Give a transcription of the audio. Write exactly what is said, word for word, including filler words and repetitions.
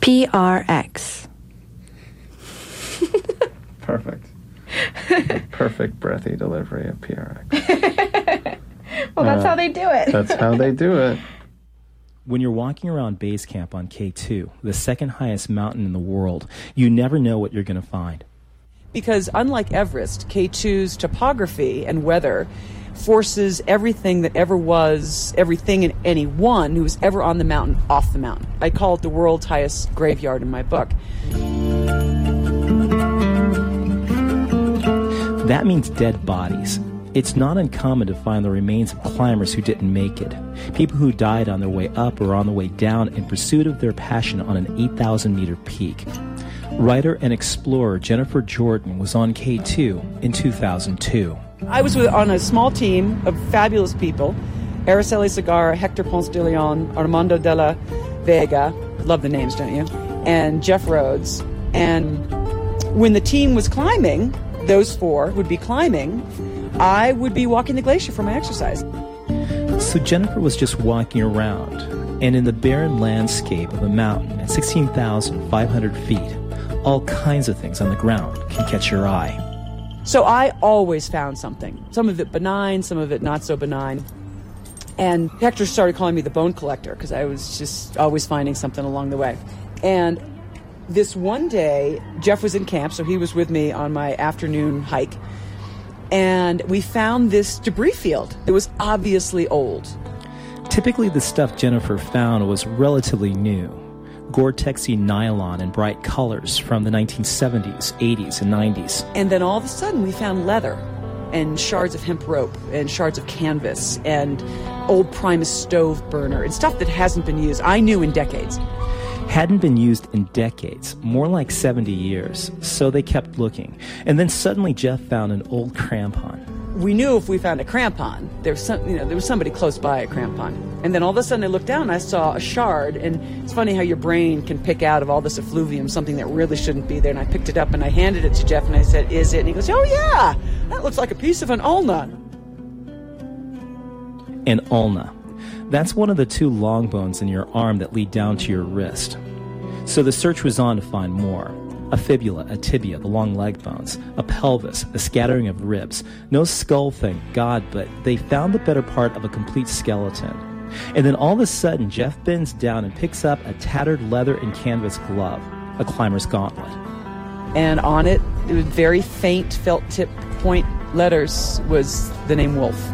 P R X. Perfect. The perfect breathy delivery of P R X. Well, that's uh, how they do it. That's how they do it. When you're walking around base camp on K two, the second highest mountain in the world, you never know what you're going to find. Because unlike Everest, K two's topography and weather forces everything that ever was, everything and anyone who was ever on the mountain off the mountain. I call it the world's highest graveyard in my book. That means dead bodies. It's not uncommon to find the remains of climbers who didn't make it, people who died on their way up or on the way down in pursuit of their passion on an eight thousand meter peak. Writer and explorer Jennifer Jordan was on K two in two thousand two. I was with, on a small team of fabulous people, Araceli Segarra, Hector Ponce de Leon, Armando de la Vega, love the names, don't you, and Jeff Rhodes. And when the team was climbing, those four would be climbing, I would be walking the glacier for my exercise. So Jennifer was just walking around, and in the barren landscape of a mountain at sixteen thousand five hundred feet, all kinds of things on the ground can catch your eye. So I always found something, some of it benign, some of it not so benign. And Hector started calling me the bone collector because I was just always finding something along the way. And this one day, Jeff was in camp, so he was with me on my afternoon hike. And we found this debris field. It was obviously old. Typically, the stuff Jennifer found was relatively new. Gore-Texy nylon in bright colors from the nineteen seventies, eighties, and nineties. And then all of a sudden, we found leather and shards of hemp rope and shards of canvas and old Primus stove burner and stuff that hasn't been used, I knew, in decades. Hadn't been used in decades, more like seventy years, so they kept looking. And then suddenly Jeff found an old crampon. We knew if we found a crampon, there was some, you know, there was somebody close by a crampon. And then all of a sudden I looked down and I saw a shard, and it's funny how your brain can pick out of all this effluvium something that really shouldn't be there. And I picked it up and I handed it to Jeff and I said, "Is it?" And he goes, "Oh yeah, that looks like a piece of an ulna." An ulna. That's one of the two long bones in your arm that lead down to your wrist. So the search was on to find more. A fibula, a tibia, the long leg bones, a pelvis, a scattering of ribs. No skull, thank God, but they found the better part of a complete skeleton. And then all of a sudden, Jeff bends down and picks up a tattered leather and canvas glove, a climber's gauntlet. And on it, it was very faint felt tip point letters, was the name Wolf.